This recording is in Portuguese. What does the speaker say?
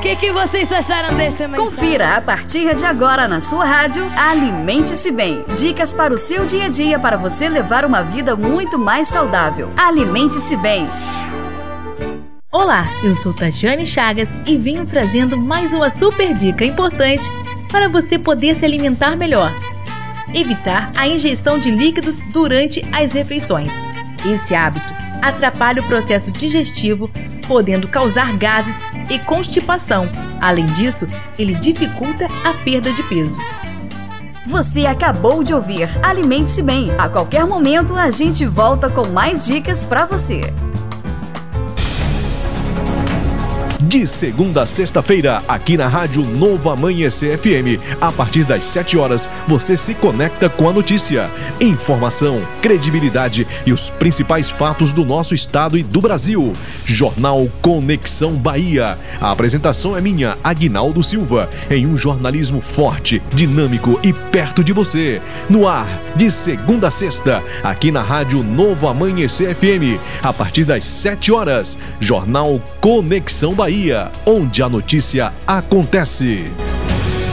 que vocês acharam dessa mensagem? Confira a partir de agora na sua rádio Alimente-se Bem. Dicas para o seu dia a dia para você levar uma vida muito mais saudável. Alimente-se Bem. Olá, eu sou Tatiane Chagas e venho trazendo mais uma super dica importante para você poder se alimentar melhor. Evitar a ingestão de líquidos durante as refeições. Esse hábito atrapalha o processo digestivo, podendo causar gases e constipação. Além disso, ele dificulta a perda de peso. Você acabou de ouvir Alimente-se Bem. A qualquer momento a gente volta com mais dicas para você. De segunda a sexta-feira, aqui na Rádio Novo Amanhecer FM, a partir das 7 horas, você se conecta com a notícia, informação, credibilidade e os principais fatos do nosso estado e do Brasil. Jornal Conexão Bahia. A apresentação é minha, Aguinaldo Silva, em um jornalismo forte, dinâmico e perto de você. No ar, de segunda a sexta, aqui na Rádio Novo Amanhecer FM, a partir das 7 horas, Jornal Conexão Bahia, onde a notícia acontece.